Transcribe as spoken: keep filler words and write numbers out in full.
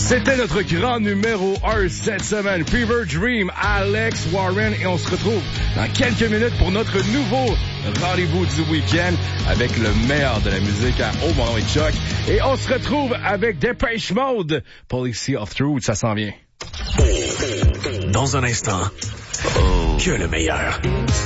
C'était notre grand numéro un cette semaine. Fever Dream, Alex Warren. Et on se retrouve dans quelques minutes pour notre nouveau rendez-vous du week-end avec le meilleur de la musique à Oh mon nom est Chuck. Et on se retrouve avec Depeche Mode. Policy of Truth, ça s'en vient. Dans un instant, oh. que le meilleur.